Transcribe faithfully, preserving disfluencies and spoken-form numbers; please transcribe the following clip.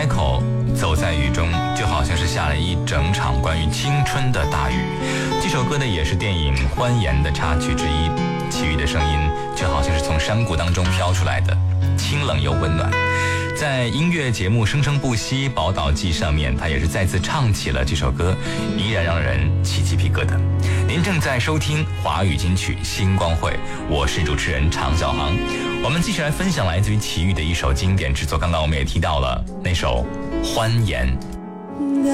开口，走在雨中，就好像是下了一整场关于青春的大雨。这首歌呢，也是电影《欢颜》的插曲之一。齐豫的声音就好像是从山谷当中飘出来的，清冷又温暖。在音乐节目《生生不息宝岛记》上面，他也是再次唱起了这首歌，依然让人起鸡皮疙瘩。您正在收听华语金曲星光会，我是主持人常小航。我们继续来分享来自于齐豫的一首经典之作，刚刚我们也提到了那首《欢颜》。